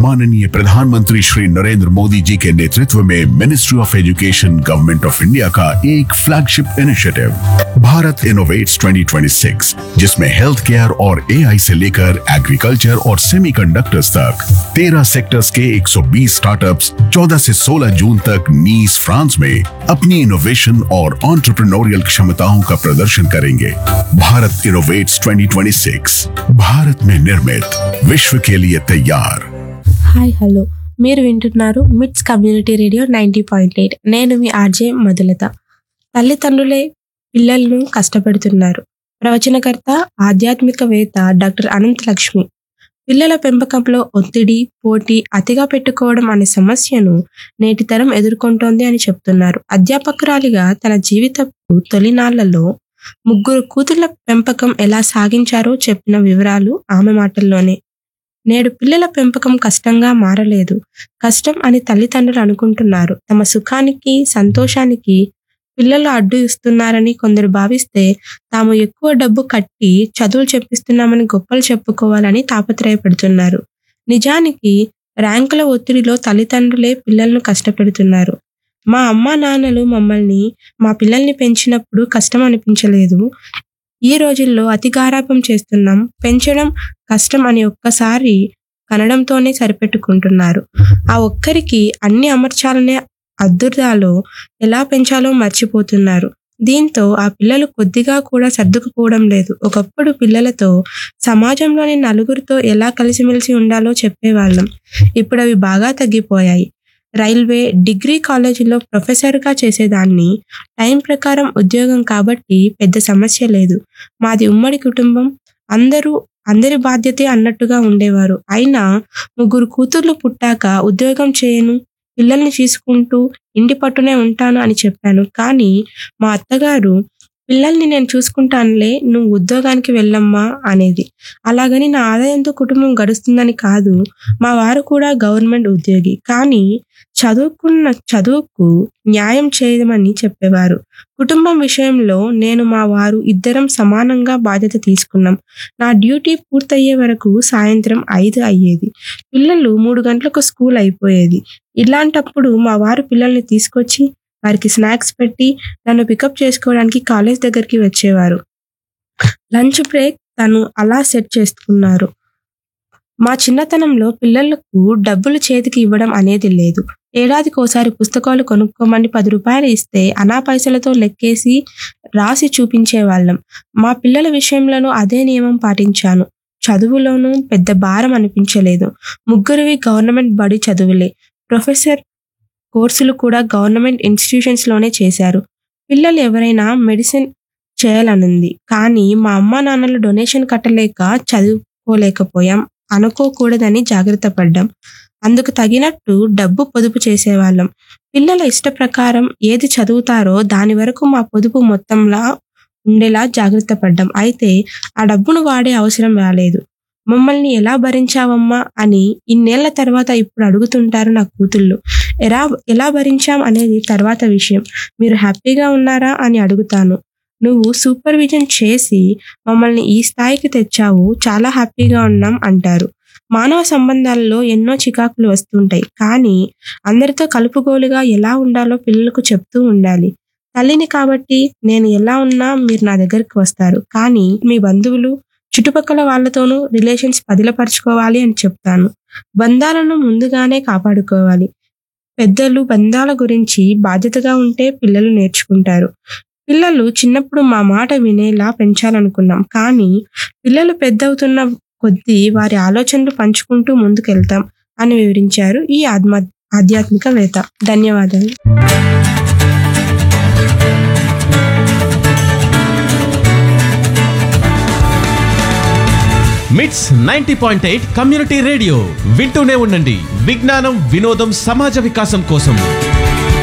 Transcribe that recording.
माननीय प्रधानमंत्री श्री नरेंद्र मोदी जी के नेतृत्व में ministry of education government of India का एक फ्लैगशिप इनिशिएटिव भारत इनोवेट्स 2026, जिसमें हेल्थ केयर और एआई से लेकर एग्रीकल्चर और सेमीकंडक्टर्स तक 13 सेक्टर्स के 120 स्टार्टअप्स 14 से 16 जून तक नीस फ्रांस में अपनी इनोवेशन और एंटरप्रेन्योरियल क्षमताओं का प्रदर्शन करेंगे। भारत इनोवेट्स 2026, भारत में निर्मित, विश्व के लिए तैयार। హాయ్ హలో, మీరు వింటున్నారు మిట్స్ కమ్యూనిటీ రేడియో 90.8. నేను మీ ఆర్జే మధులత. తల్లిదండ్రులే పిల్లలను కష్టపెడుతున్నారు. ప్రవచనకర్త, ఆధ్యాత్మికవేత్త డాక్టర్ అనంత లక్ష్మి. పిల్లల పెంపకంలో ఒత్తిడి, పోటీ అతిగా పెట్టుకోవడం అనే సమస్యను నేటి తరం ఎదుర్కొంటోంది అని చెప్తున్నారు. అధ్యాపకురాలిగా తన జీవితపు తొలినాళ్లలో 3 కూతుళ్ల పెంపకం ఎలా సాగించారో చెప్పిన వివరాలు ఆమె మాటల్లోనే. నేడు పిల్లల పెంపకం కష్టంగా మారలేదు. కష్టం అని తల్లిదండ్రులు అనుకుంటున్నారు. తమ సుఖానికి, సంతోషానికి పిల్లలు అడ్డు ఇస్తున్నారని కొందరు భావిస్తే, తాము ఎక్కువ డబ్బు కట్టి చదువులు చెప్పిస్తున్నామని గొప్పలు చెప్పుకోవాలని తాపత్రయపడుతున్నారు. నిజానికి ర్యాంకుల ఒత్తిడిలో తల్లిదండ్రులే పిల్లలను కష్టపెడుతున్నారు. మా అమ్మా నాన్నలు మమ్మల్ని, మా పిల్లల్ని పెంచినప్పుడు కష్టం అనిపించలేదు. ఈ రోజుల్లో అతి గారాబం చేస్తున్నాం, పెంచడం కష్టం అని ఒక్కసారి కనడంతోనే సరిపెట్టుకుంటున్నారు. ఆ ఒక్కరికి అన్ని అమర్చాలనే అదుర్దాలో ఎలా పెంచాలో మర్చిపోతున్నారు. దీంతో ఆ పిల్లలు కొద్దిగా కూడా సర్దుకుపోవడం లేదు. ఒకప్పుడు పిల్లలతో, సమాజంలోని నలుగురితో ఎలా కలిసిమెలిసి ఉండాలో చెప్పేవాళ్ళం. ఇప్పుడు అవి బాగా తగ్గిపోయాయి. రైల్వే, డిగ్రీ కాలేజీలో ప్రొఫెసర్గా చేసేదాన్ని. టైం ప్రకారం ఉద్యోగం కాబట్టి పెద్ద సమస్య లేదు. మాది ఉమ్మడి కుటుంబం, అందరి బాధ్యతే అన్నట్టుగా ఉండేవారు. అయినా 3 కూతుర్లు పుట్టాక ఉద్యోగం చేయను, పిల్లల్ని చూసుకుంటూ ఇంటి పట్టునే ఉంటాను అని చెప్పాను. కానీ మా అత్తగారు, పిల్లల్ని నేను చూసుకుంటానులే, నువ్వు ఉద్యోగానికి వెళ్ళమ్మా అనేది. అలాగని నా ఆదాయంతో కుటుంబం గడుస్తుందని కాదు. మా వారు కూడా గవర్నమెంట్ ఉద్యోగి, కానీ చదువుకున్న చదువుకు న్యాయం చేయమని చెప్పేవారు. కుటుంబం విషయంలో నేను, మా వారు ఇద్దరం సమానంగా బాధ్యత తీసుకున్నాం. నా డ్యూటీ పూర్తయ్యే వరకు సాయంత్రం 5 అయ్యేది. పిల్లలు 3 గంటలకు స్కూల్ అయిపోయేది. ఇలాంటప్పుడు మా వారు పిల్లల్ని తీసుకొచ్చి వారికి స్నాక్స్ పెట్టి నన్ను పికప్ చేసుకోవడానికి కాలేజ్ దగ్గరికి వచ్చేవారు. లంచ్ బ్రేక్ తను అలా సెట్ చేసుకున్నారు. మా చిన్నతనంలో పిల్లలకు డబ్బులు చేతికి ఇవ్వడం అనేది లేదు. ఏడాదికోసారి పుస్తకాలు కొనుక్కోమని 10 రూపాయలు ఇస్తే అనా పైసలతో లెక్కేసి రాసి చూపించేవాళ్ళం. మా పిల్లల విషయంలోనూ అదే నియమం పాటించాను. చదువులోనూ పెద్ద భారం అనిపించలేదు. 3 గవర్నమెంట్ బడి చదువులే. ప్రొఫెసర్ కోర్సులు కూడా గవర్నమెంట్ ఇన్స్టిట్యూషన్స్లోనే చేశారు. పిల్లలు ఎవరైనా మెడిసిన్ చేయాలనుంది, కానీ మా అమ్మా నాన్నలు డొనేషన్ కట్టలేక చదువుకోలేకపోయాం అనుకోకూడదని జాగ్రత్త పడ్డాం. అందుకు తగినట్టు డబ్బు పొదుపు చేసేవాళ్ళం. పిల్లల ఇష్ట ప్రకారం ఏది చదువుతారో దాని వరకు మా పొదుపు మొత్తంలా ఉండేలా జాగ్రత్త పడ్డాం. అయితే ఆ డబ్బును వాడే అవసరం రాలేదు. మమ్మల్ని ఎలా భరించావమ్మా అని ఇన్నేళ్ల తర్వాత ఇప్పుడు అడుగుతుంటారు నా కూతుళ్ళు. ఎలా భరించాం అనేది తర్వాత విషయం. మీరు హ్యాపీగా ఉన్నారా అని అడుగుతాను. నువ్వు సూపర్విజన్ చేసి మమ్మల్ని ఈ స్థాయికి తెచ్చావు, చాలా హ్యాపీగా ఉన్నాం అంటారు. మానవ సంబంధాలలో ఎన్నో చికాకులు వస్తుంటాయి, కానీ అందరితో కలుపుగోలుగా ఎలా ఉండాలో పిల్లలకు చెప్తూ ఉండాలి. తల్లిని కాబట్టి నేను ఎలా ఉన్నా మీరు నా దగ్గరికి వస్తారు, కానీ మీ బంధువులు, చుట్టుపక్కల వాళ్ళతోనూ రిలేషన్స్ పదిలపరుచుకోవాలి అని చెప్తాను. బంధాలను ముందుగానే కాపాడుకోవాలి. పెద్దలు బంధాల గురించి బాధ్యతగా ఉంటే పిల్లలు నేర్చుకుంటారు. పిల్లలు చిన్నప్పుడు మా మాట వినేలా పెంచాలనుకున్నాం, కానీ పిల్లలు పెద్దవుతున్న కొద్దీ వారి ఆలోచనలు పంచుకుంటూ ముందుకెళ్తాం అని వివరించారు ఈ ఆధ్యాత్మికవేత్త. ధన్యవాదాలు. మిట్స్ 90.8 కమ్యూనిటీ రేడియో వింటూనే ఉండండి. విజ్ఞానం, వినోదం, సమాజ వికాసం కోసం.